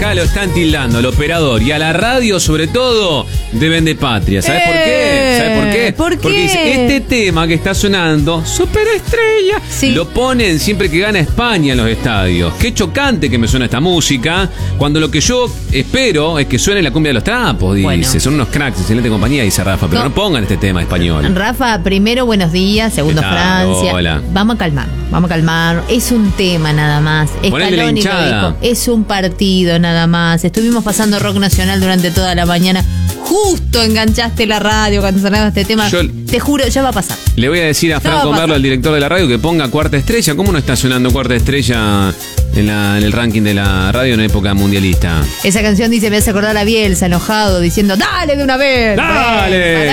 ya lo están tildando al operador y a la radio, sobre todo, de vendepatria. ¿Sabes por qué? ¿Sabes por qué? ¿Por qué? Porque dice, este tema que está sonando, Superestrella, sí, lo ponen siempre que gana España en los estadios. Qué chocante que me suena esta música, cuando lo que yo espero es que suene la cumbia de los trapos, dice. Bueno. Son unos cracks, excelente compañía, dice Rafa, pero no pongan este tema español. Rafa, primero buenos días, segundo ¿Qué tal? Francia. Hola. Vamos a calmar. Es un tema nada más. Ponele la Scaloni lo hinchada. dijo, es un partido nada más. Estuvimos pasando rock nacional durante toda la mañana. Justo enganchaste la radio cuando sonaba este tema. Te juro, ya va a pasar. Le voy a decir a Franco Merlo, al director de la radio, que ponga Cuarta Estrella. ¿Cómo no está sonando Cuarta Estrella en el ranking de la radio en época mundialista? Esa canción dice, me hace acordar a Bielsa enojado diciendo, dale de una vez. ¡Dale!